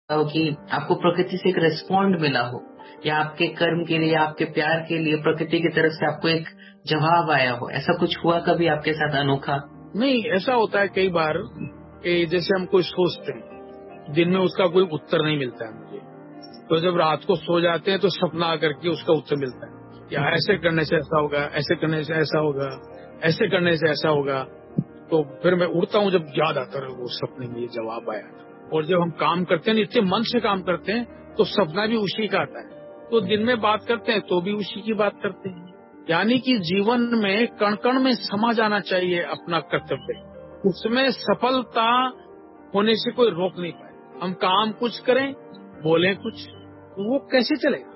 हो कि आपको प्रकृति से एक रिस्पॉन्ड मिला हो, या आपके कर्म के लिए, आपके प्यार के लिए प्रकृति की तरफ से आपको एक जवाब आया हो, ऐसा कुछ हुआ कभी आपके साथ अनोखा? नहीं, ऐसा होता है कई बार कि जैसे हम कोई सोचते हैं, दिन में उसका कोई उत्तर नहीं मिलता है मुझे, तो जब रात को सो जाते हैं तो सपना आकर के उसका उत्तर मिलता है, या ऐसे करने से ऐसा होगा, ऐसे करने से ऐसा होगा, ऐसे करने से ऐसा होगा। तो फिर मैं उठता हूँ, जब याद आता है वो सपने में ये जवाब आया था। और जब हम काम करते हैं, इतने मन से काम करते हैं, तो सपना भी उसी का आता है। तो दिन में बात करते हैं तो भी उसी की बात करते हैं। यानी कि जीवन में कण कण में समा जाना चाहिए अपना कर्तव्य, उसमें सफलता होने से कोई रोक नहीं पाए। हम काम कुछ करें, बोलें कुछ, तो वो कैसे चलेगा?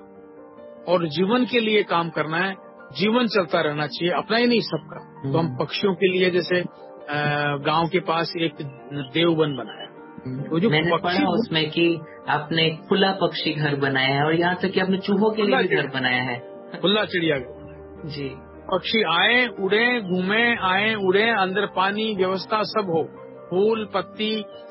और जीवन के लिए काम करना है, जीवन चलता रहना चाहिए, अपना ही नहीं सबका। तो हम पक्षियों के लिए जैसे गांव के पास एक देववन बनाया, तो जो मैंने पक्षी, पढ़ा उसमें कि आपने एक खुला पक्षी घर बनाया है, और यहाँ तक कि आपने चूहों के लिए भी घर बनाया है। खुला चिड़ियाघर जी। पक्षी आए, उड़े, घूमे, आए, उड़े, अंदर पानी व्यवस्था सब हो, फूल पत्ती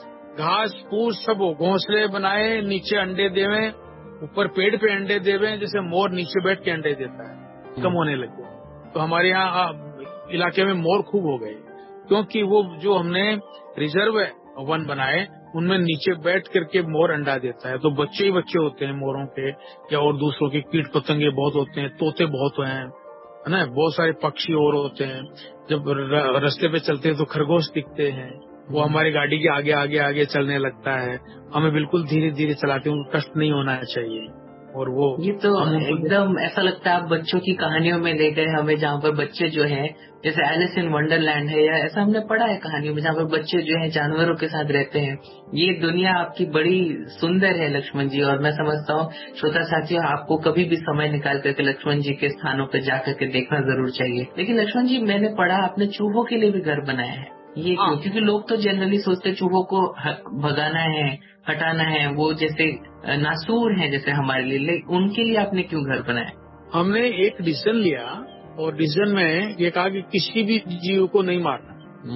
घास फूस सब हो, घोंसले बनाए, नीचे अंडे देवे, ऊपर पेड़ पे अंडे देवे, जैसे मोर नीचे बैठ के अंडे देता है, कम होने लगे। तो हमारे यहाँ इलाके में मोर खूब हो गए, क्योंकि वो जो हमने रिजर्व वन बनाए, उनमें नीचे बैठ करके मोर अंडा देता है। तो बच्चे ही बच्चे होते हैं मोरों के, या और दूसरों के कीट पतंगे बहुत होते हैं, तोते बहुत हैं, है ना, बहुत सारे पक्षी और होते हैं। जब रास्ते पे चलते हैं तो खरगोश दिखते हैं, वो हमारी गाड़ी के आगे आगे आगे चलने लगता है। हमें बिल्कुल धीरे धीरे चलाते हैं, उनको कष्ट नहीं होना चाहिए। और वो ये तो एकदम ऐसा लगता है आप बच्चों की कहानियों में ले गए हमें, जहाँ पर बच्चे जो हैं, जैसे एलिस इन वंडरलैंड है, या ऐसा हमने पढ़ा है कहानियों में, जहाँ पर बच्चे जो हैं जानवरों के साथ रहते हैं। ये दुनिया आपकी बड़ी सुंदर है लक्ष्मण जी, और मैं समझता हूँ श्रोता साथियों, आपको कभी भी समय निकाल करके लक्ष्मण जी के स्थानों पर जाकर के देखना जरूर चाहिए। लेकिन लक्ष्मण जी, मैंने पढ़ा आपने चूहों के लिए भी घर बनाया है, ये क्यों? क्योंकि लोग तो जनरली सोचते चूहों को भगाना है, हटाना है, वो जैसे नासूर हैं जैसे हमारे लिए, उनके लिए आपने क्यों घर बनाया? हमने एक डिसीजन लिया, और डिसीजन में ये कहा कि किसी भी जीव को नहीं मारना,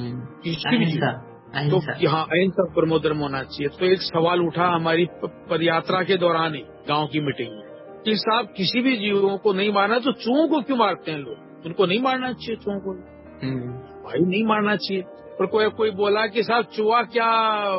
किसी भी जीव। तो यहाँ अहिंसा परमो धर्म होना चाहिए। तो एक सवाल उठा हमारी पदयात्रा के दौरान ही गांव की मीटिंग में कि साहब किसी भी जीवों को नहीं मारना, तो चूहों को क्यों मारते हैं लोग? उनको नहीं मारना चाहिए, चूहों को भाई नहीं मारना चाहिए। पर कोई बोला कि साहब चूहा क्या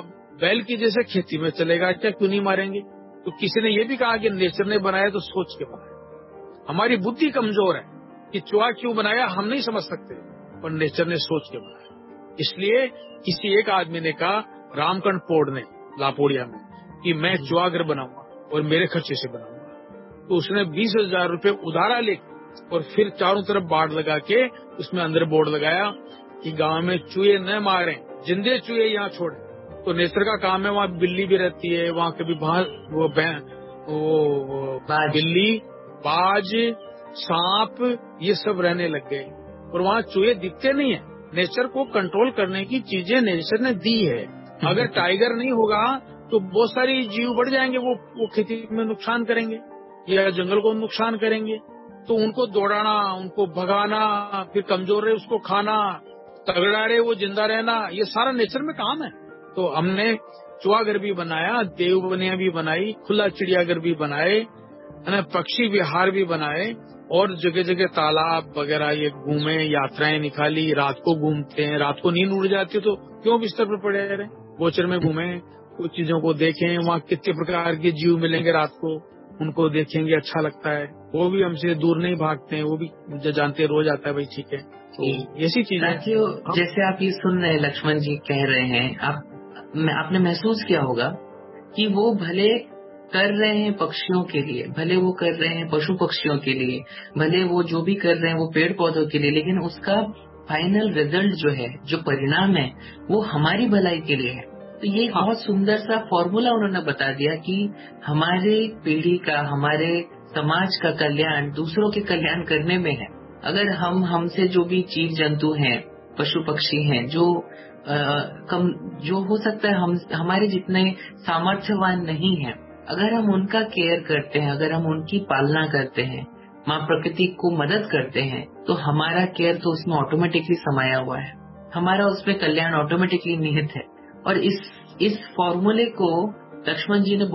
बैल की जैसे खेती में चलेगा क्या, क्यों नहीं मारेंगे? तो किसी ने ये भी कहा कि नेचर ने बनाया तो सोच के बनाया। हमारी बुद्धि कमजोर है कि चूहा क्यों बनाया हम नहीं समझ सकते, पर नेचर ने सोच के बनाया। इसलिए किसी एक आदमी ने कहा, रामकंठ पोड़ ने लापोड़िया में, कि मैं चूहाघर बनाऊंगा और मेरे खर्चे से बनाऊंगा। तो उसने 20,000 रुपए उधारा लेके, और फिर चारों तरफ बाड़ लगा के उसमें अंदर बोर्ड लगाया कि गांव में चूहे न मारें, जिंदे चूहे यहाँ छोड़े। तो नेचर का काम है, वहाँ बिल्ली भी रहती है, वहाँ कभी वो बिल्ली, बाज, सांप, ये सब रहने लग गए, और वहाँ चूहे दिखते नहीं है। नेचर को कंट्रोल करने की चीजें नेचर ने दी है। अगर टाइगर नहीं होगा तो बहुत सारी जीव बढ़ जाएंगे, वो खेती में नुकसान करेंगे या जंगल को नुकसान करेंगे। तो उनको दौड़ाना, उनको भगाना, फिर कमजोर रहे उसको खाना, तगड़ा रहे वो जिंदा रहना, ये सारा नेचर में काम है। तो हमने चूहाघर भी बनाया, देवबनिया भी बनाई, खुला चिड़ियाघर भी बनाए, पक्षी विहार भी बनाए, और जगह जगह तालाब वगैरह ये घूमे, यात्राएं निकाली। रात को घूमते हैं, रात को नींद उड़ जाती है तो क्यों बिस्तर पर पड़े रहे, गोचर में घूमे, कुछ चीजों को देखें, वहाँ कितने प्रकार के जीव मिलेंगे, रात को उनको देखेंगे, अच्छा लगता है। वो भी हमसे दूर नहीं भागते हैं, वो भी जो जानते हैं रोज आता है भाई, ठीक है। तो ऐसी चीजें जैसे आप ये सुन रहे हैं, लक्ष्मण जी कह रहे हैं, आपने महसूस किया होगा कि वो भले कर रहे हैं पक्षियों के लिए, भले वो कर रहे हैं पशु पक्षियों के लिए, भले वो जो भी कर रहे हैं वो पेड़ पौधों के लिए, लेकिन उसका फाइनल रिजल्ट जो है, जो परिणाम है, वो हमारी भलाई के लिए है। तो ये बहुत सुंदर सा फॉर्मूला उन्होंने बता दिया कि हमारे पीढ़ी का, हमारे समाज का कल्याण दूसरों के कल्याण करने में है। अगर हमसे जो भी जीव जंतु हैं, पशु पक्षी हैं, जो हो सकता है हमारे जितने सामर्थ्यवान नहीं है, अगर हम उनका केयर करते हैं, अगर हम उनकी पालना करते हैं, माँ प्रकृति को मदद करते हैं, तो हमारा केयर तो उसमें ऑटोमेटिकली समाया हुआ है, हमारा उसमें कल्याण ऑटोमेटिकली निहित है। और इस फॉर्मूले को लक्ष्मण जी ने